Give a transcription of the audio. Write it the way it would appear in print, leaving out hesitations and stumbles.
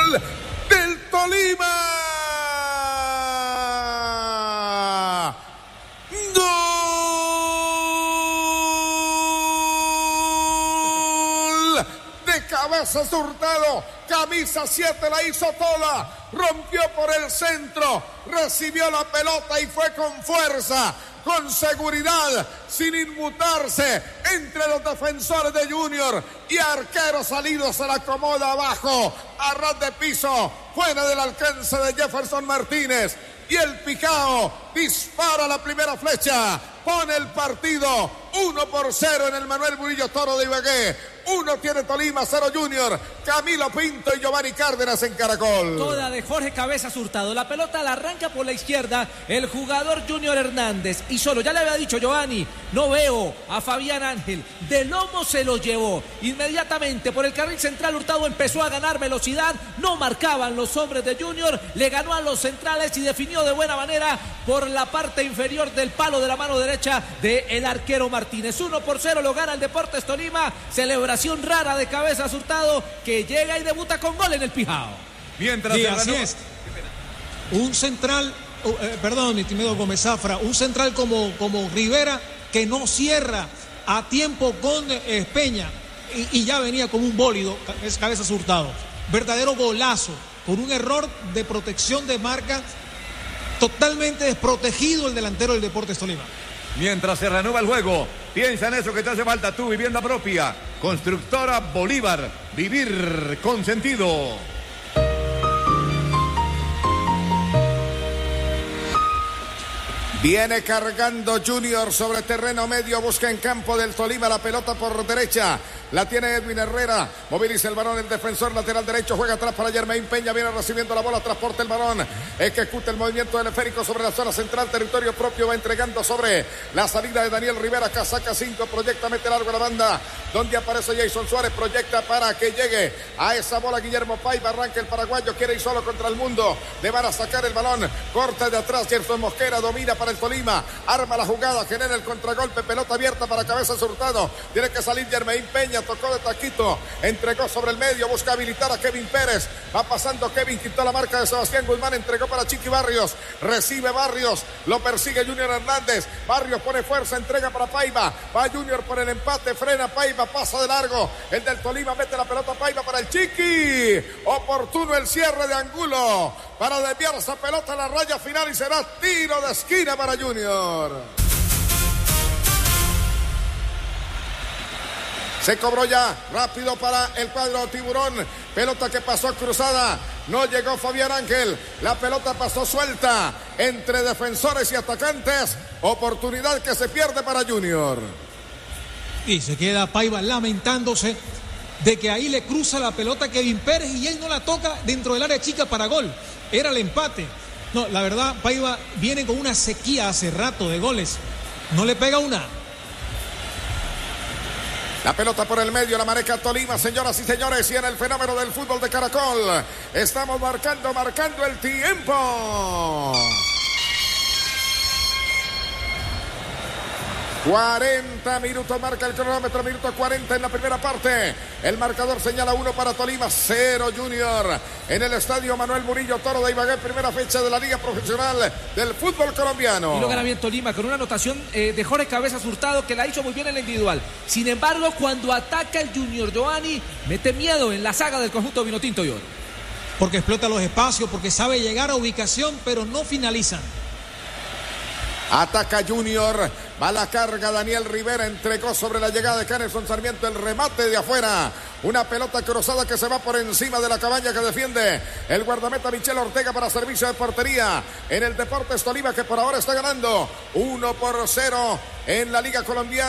del Tolima. Cabeza Hurtado, camisa 7, la hizo toda, rompió por el centro, recibió la pelota y fue con fuerza, con seguridad, sin inmutarse entre los defensores de Junior y arquero salido se la acomoda abajo, a ras de piso, fuera del alcance de Jefferson Martínez. Y el Picao dispara la primera flecha, pone el partido 1-0 en el Manuel Murillo Toro de Ibagué. 1 tiene Tolima, 0 Junior. Camilo Pinto y Giovanni Cárdenas en Caracol. Toda de Jorge Cabezas Hurtado. La pelota la arranca por la izquierda el jugador Junior Hernández. Y solo, ya le había dicho Giovanni, no veo a Fabián Ángel. De lomo se lo llevó. Inmediatamente por el carril central Hurtado empezó a ganar velocidad. No marcaban los hombres de Junior. Le ganó a los centrales y definió de buena manera por la parte inferior del palo de la mano derecha del arquero Martínez. 1-0 lo gana el Deportes Tolima. Celebración rara de Cabezas Hurtado que llega y debuta con gol en el Pijao. Mientras sí, así es. Un central, mi estimado Gómez Zafra, un central como Rivera que no cierra a tiempo con Peña y ya venía como un bólido, es Cabezas Hurtado. Verdadero golazo por un error de protección de marca, totalmente desprotegido el delantero del Deportes Tolima. Mientras se reanuda el juego, piensa en eso que te hace falta, tu vivienda propia. Constructora Bolívar, vivir con sentido. Viene cargando Junior sobre terreno medio, busca en campo del Tolima la pelota por derecha. La tiene Edwin Herrera, moviliza el balón el defensor lateral derecho, juega atrás para Jermaine Peña, viene recibiendo la bola, transporta el balón, ejecuta el movimiento del esférico sobre la zona central, territorio propio, va entregando sobre la salida de Daniel Rivera, casaca 5, proyecta, mete largo a la banda, donde aparece Jason Suárez, proyecta para que llegue a esa bola Guillermo Paiva, arranca el paraguayo, quiere ir solo contra el mundo, le van a sacar el balón, corta de atrás, Gerson Mosquera, domina para el Tolima, arma la jugada, genera el contragolpe, pelota abierta para Cabezas Hurtado, tiene que salir Jermaine Peña, tocó de taquito, entregó sobre el medio, busca habilitar a Kevin Pérez, va pasando Kevin, quitó la marca de Sebastián Guzmán, entregó para Chiqui Barrios, recibe Barrios, lo persigue Junior Hernández, Barrios pone fuerza, entrega para Paiva, va Junior por el empate, frena Paiva, pasa de largo, el del Tolima mete la pelota Paiva para el Chiqui, oportuno el cierre de Angulo, para desviar esa pelota a la raya final y será tiro de esquina para Junior. Se cobró ya, rápido para el cuadro Tiburón, pelota que pasó cruzada, no llegó Fabián Ángel, la pelota pasó suelta entre defensores y atacantes, oportunidad que se pierde para Junior. Y se queda Paiva lamentándose de que ahí le cruza la pelota a Kevin Pérez y él no la toca dentro del área chica para gol, era el empate. No, la verdad, Paiva viene con una sequía hace rato de goles, no le pega una. La pelota por el medio, la maneja Tolima, señoras y señores, y en el fenómeno del fútbol de Caracol. Estamos marcando el tiempo. 40 minutos marca el cronómetro, minuto 40 en la primera parte. El marcador señala 1 para Tolima, 0 Junior. En el estadio Manuel Murillo Toro de Ibagué, primera fecha de la Liga Profesional del Fútbol Colombiano. Y lo gana bien Tolima con una anotación de Jorge Cabezas Hurtado que la hizo muy bien en la individual. Sin embargo, cuando ataca el Junior, Giovanni mete miedo en la saga del conjunto vinotinto y oro. Porque explota los espacios, porque sabe llegar a ubicación, pero no finalizan. Ataca Junior, va la carga Daniel Rivera, entregó sobre la llegada de Kennerson Sarmiento el remate de afuera, una pelota cruzada que se va por encima de la cabaña que defiende el guardameta Michel Ortega para servicio de portería en el Deportes Tolima que por ahora está ganando 1-0 en la Liga Colombiana.